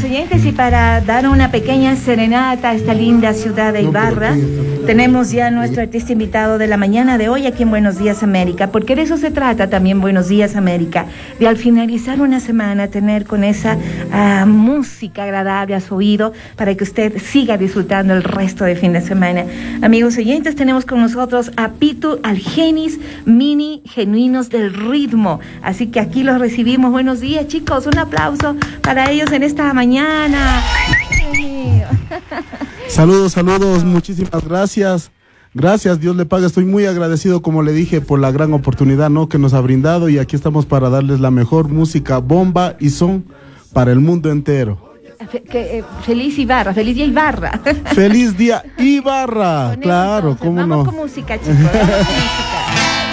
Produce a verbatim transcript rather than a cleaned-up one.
oyentes, y para dar una pequeña serenata a esta linda ciudad de Ibarra, tenemos ya nuestro artista invitado de la mañana de hoy aquí en Buenos Días América, porque de eso se trata también Buenos Días América, de al finalizar una semana tener con esa uh, música agradable a su oído para que usted siga disfrutando el resto de fin de semana. Amigos oyentes, tenemos con nosotros a Pitu Algenis, Mini Genuinos del Ritmo, así que aquí los recibimos. Buenos días, chicos, un aplauso para ellos en esta mañana. Saludos, saludos, muchísimas gracias. Gracias, Dios le pague. Estoy muy agradecido, como le dije, por la gran oportunidad, ¿no?, que nos ha brindado, y aquí estamos para darles la mejor música, bomba y son para el mundo entero. Fe, que, eh, feliz Ibarra, feliz día Ibarra. Feliz día Ibarra, claro, cómo no. Vamos con música, chicos, vamos con música.